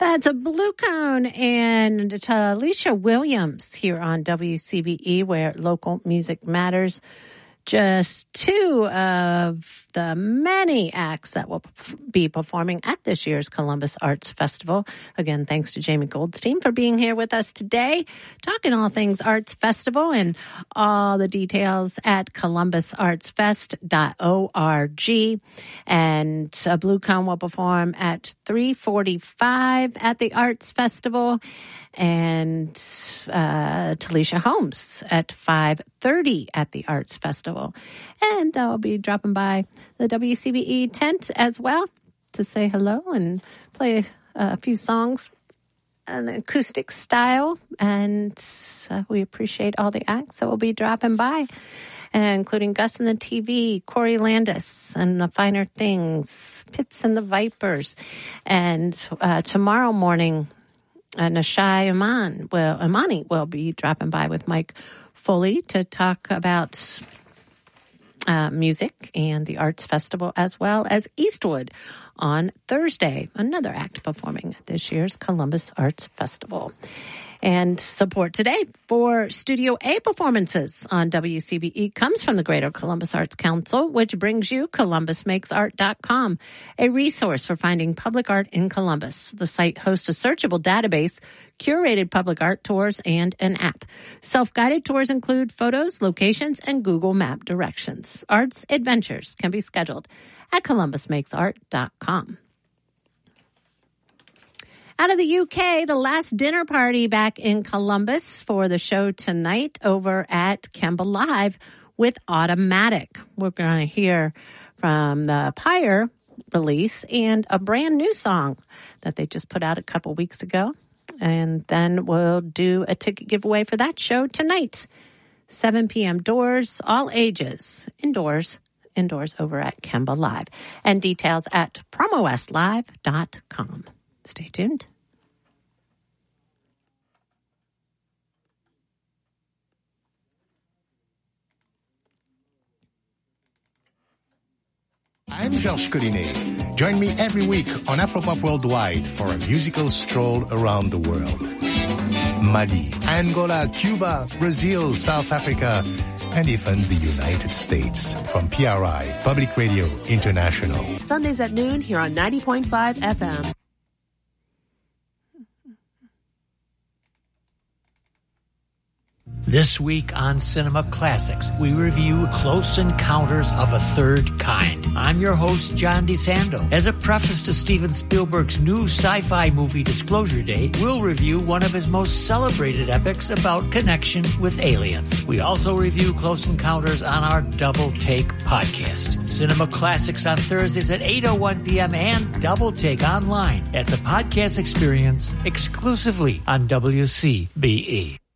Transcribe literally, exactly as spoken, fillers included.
That's a Blue Cone and Talisha Williams here on W C B E, where local music matters. Just two of the many acts that will be performing at this year's Columbus Arts Festival. Again, thanks to Jamie Goldstein for being here with us today, talking all things Arts Festival, and all the details at columbus arts fest dot org. And uh, Blue Cone will perform at three forty-five at the Arts Festival, and uh, Talisha Holmes at five thirty at the Arts Festival. And I'll be dropping by the W C B E tent as well to say hello and play a few songs in acoustic style. And uh, we appreciate all the acts that will be dropping by, including Gus and the T V, Corey Landis and the Finer Things, Pitts and the Vipers. And uh, tomorrow morning, Uh, Nashai Iman will, Imani will be dropping by with Mike Foley to talk about uh, music and the Arts Festival, as well as Eastwood on Thursday, another act performing at this year's Columbus Arts Festival. And support today for Studio A performances on W C B E comes from the Greater Columbus Arts Council, which brings you columbus makes art dot com, a resource for finding public art in Columbus. The site hosts a searchable database, curated public art tours, and an app. Self-guided tours include photos, locations, and Google Map directions. Arts adventures can be scheduled at columbus makes art dot com. Out of the U K, the last dinner party back in Columbus for the show tonight over at Kemba Live with Automatic. We're going to hear from the Pyre release and a brand new song that they just put out a couple weeks ago. And then we'll do a ticket giveaway for that show tonight. seven p.m. doors, all ages, indoors, indoors over at Kemba Live. And details at promo west live dot com. Stay tuned. I'm Georges Collinet. Join me every week on Afropop Worldwide for a musical stroll around the world. Mali, Angola, Cuba, Brazil, South Africa, and even the United States from P R I, Public Radio International. Sundays at noon here on ninety point five F M. This week on Cinema Classics, we review Close Encounters of a Third Kind. I'm your host, John DeSando. As a preface to Steven Spielberg's new sci-fi movie Disclosure Day, we'll review one of his most celebrated epics about connection with aliens. We also review Close Encounters on our Double Take podcast. Cinema Classics on Thursdays at eight oh one p.m. and Double Take online at the Podcast Experience exclusively on W C B E.